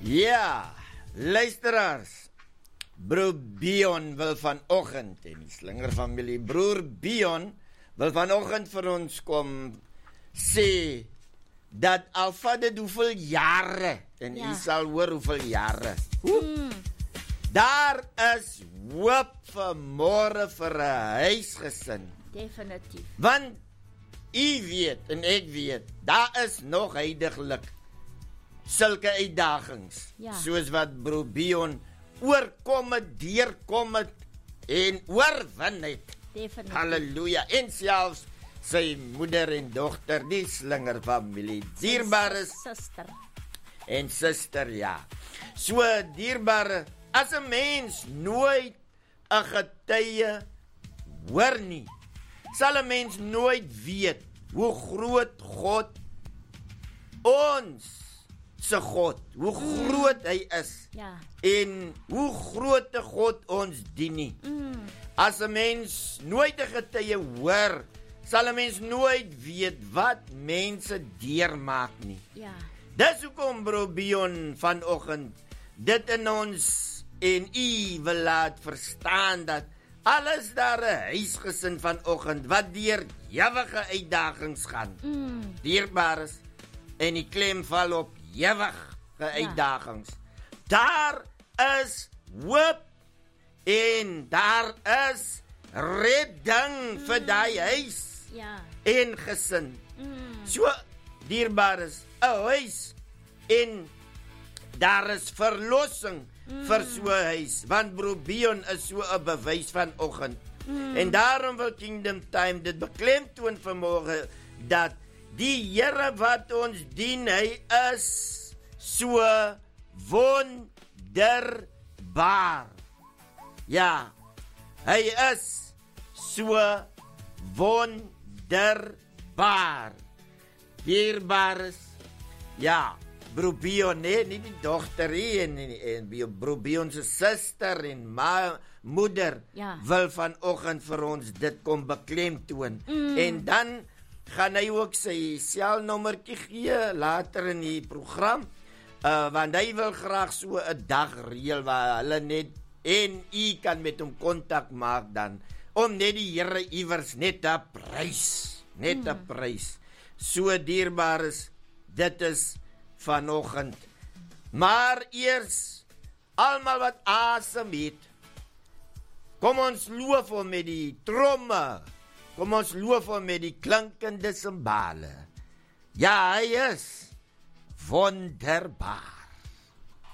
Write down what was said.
Ja, luisteraars. Broer Bion wil vanoggend, en die slingerfamilie, broer Bion wil vanoggend vir ons kom sê, dat al vat dit hoeveel jare, en u sal hoor hoeveel jare, daar is hoop vir môre vir 'n huisgesin. Definitief. Want u weet, en ek weet, daar is nog heidiglik sulke uitdagings, soos wat broer Bion oorkom het, deurkom het, en oorwin het. Definitief. Halleluja. En selfs sy moeder en dogter, die slingerfamilie, dierbare Suster. en suster, ja. So dierbare, as 'n mens nooit 'n getuie hoor nie, sal 'n mens nooit weet hoe groot God, ons se God, hoe groot hy is, en hoe groot God ons dien nie. As 'n mens nooit 'n getuie hoor, sal 'n mens nooit weet wat mense deurmaak nie. Dis hoekom broer Bion vanoggend dit in ons en u wil laat verstaan dat alles daar 'n huisgesin vanoggend wat deur ewige uitdagings gaan. Dierbares, en die klem val op ewige uitdagings. Daar is hoop en daar is redding vir daai huis en gesin. So dierbares, 'n huis, en daar is verlossing vir so 'n huis, want broer Bion is so 'n bewys vanoggend. En daarom wil Kingdom Time dit beklemtoon vanmôre, dat die Here wat ons dien, hy is so wonderbaar. Ja, hy is so wonderbaar. Dierbares, ja, broer Bion, nie die dogter en broer Bion se suster en moeder wil vanoggend vir ons dit kom beklemtoon. En dan gaan hy ook sy selnommertjie gee later in die program, want hy wil graag so 'n dag reël waar hulle net en u kan met hom kontak maak dan, om net die Here iewers net te prys, So dierbares, dit is vanoggend. Maar eers, almal wat asem het, kom ons loof hom met die tromme, kom ons loof hom met die klinkende simbale. Ja, hy is wonderbaar.